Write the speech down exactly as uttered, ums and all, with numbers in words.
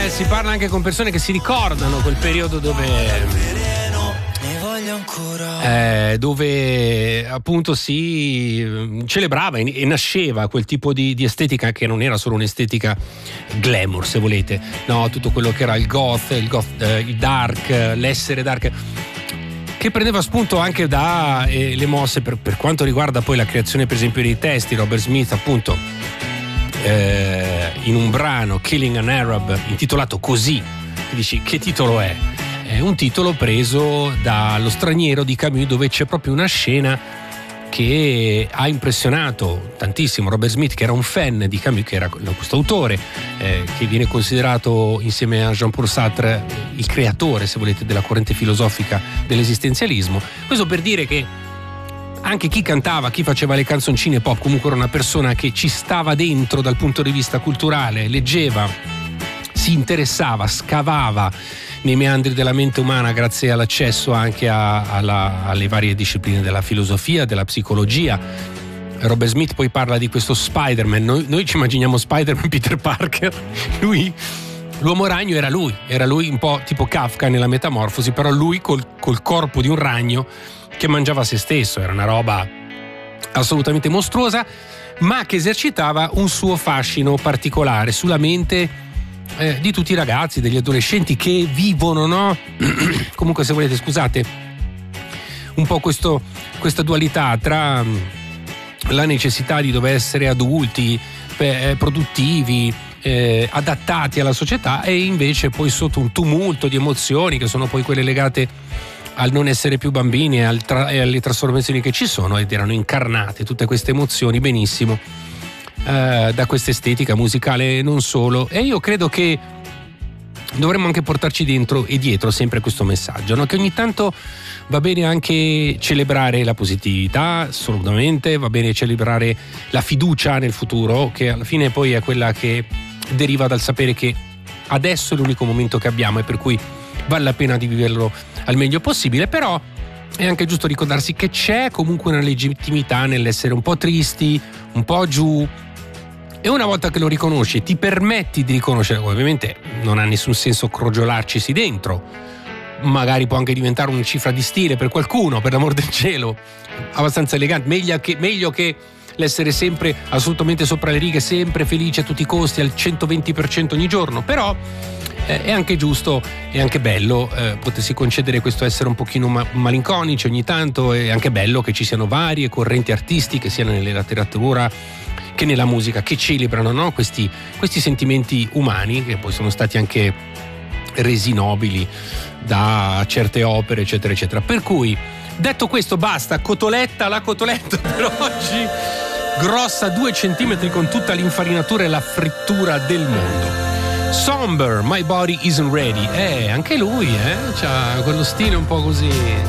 eh, si parla anche con persone che si ricordano quel periodo dove eh, dove appunto si celebrava e nasceva quel tipo di, di estetica che non era solo un'estetica glamour, se volete, no, tutto quello che era il goth, il, goth, eh, il dark, l'essere dark, che prendeva spunto anche da eh, le mosse per, per quanto riguarda poi la creazione per esempio dei testi. Robert Smith appunto eh, in un brano Killing an Arab intitolato così, dici che titolo è? È un titolo preso dallo Straniero di Camus, dove c'è proprio una scena che ha impressionato tantissimo Robert Smith, che era un fan di Camus, che era questo autore eh, che viene considerato insieme a Jean-Paul Sartre il creatore, se volete, della corrente filosofica dell'esistenzialismo. Questo per dire che anche chi cantava, chi faceva le canzoncine pop, comunque era una persona che ci stava dentro dal punto di vista culturale, leggeva, si interessava, scavava nei meandri della mente umana grazie all'accesso anche a, alla, alle varie discipline della filosofia, della psicologia. Robert Smith poi parla di questo Spider-Man, noi, noi ci immaginiamo Spider-Man Peter Parker, lui, l'uomo ragno era lui, era lui un po' tipo Kafka nella Metamorfosi, però lui col, col corpo di un ragno che mangiava se stesso, era una roba assolutamente mostruosa, ma che esercitava un suo fascino particolare sulla mente Eh, di tutti i ragazzi, degli adolescenti che vivono, no? Comunque, se volete, scusate, un po' questo, questa dualità tra la necessità di dover essere adulti, eh, produttivi, eh, adattati alla società, e invece poi sotto un tumulto di emozioni che sono poi quelle legate al non essere più bambini e, al tra- e alle trasformazioni che ci sono, ed erano incarnate tutte queste emozioni benissimo Uh, da questa estetica musicale e non solo. E io credo che dovremmo anche portarci dentro e dietro sempre questo messaggio, no? Che ogni tanto va bene anche celebrare la positività, assolutamente, va bene celebrare la fiducia nel futuro, che alla fine poi è quella che deriva dal sapere che adesso è l'unico momento che abbiamo e per cui vale la pena di viverlo al meglio possibile. Però è anche giusto ricordarsi che c'è comunque una legittimità nell'essere un po' tristi, un po' giù. E una volta che lo riconosci, ti permetti di riconoscere, ovviamente non ha nessun senso crogiolarcisi dentro, magari può anche diventare una cifra di stile per qualcuno, per l'amor del cielo, abbastanza elegante, meglio che, meglio che l'essere sempre assolutamente sopra le righe, sempre felice a tutti i costi, al centoventi per cento ogni giorno. Però eh, è anche giusto, è anche bello eh, potersi concedere questo essere un pochino ma- malinconici ogni tanto. È anche bello che ci siano varie correnti artistiche, sia nella letteratura che nella musica, che celebrano, no? questi, questi sentimenti umani, che poi sono stati anche resi nobili da certe opere, eccetera eccetera. Per cui, detto questo, basta, cotoletta, la cotoletta per oggi, grossa due centimetri, con tutta l'infarinatura e la frittura del mondo. Somber, My Body Isn't Ready. Eh, anche lui, eh, c'ha quello stile un po' così.